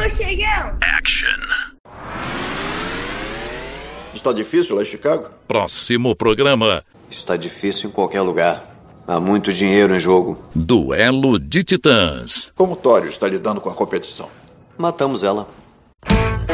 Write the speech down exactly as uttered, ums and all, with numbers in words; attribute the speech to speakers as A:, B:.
A: morcegão!
B: Action.
C: Está difícil lá em Chicago?
B: Próximo programa.
D: Está difícil em qualquer lugar. Há muito dinheiro em jogo.
B: Duelo de Titãs.
C: Como o Tório está lidando com a competição?
D: Matamos ela.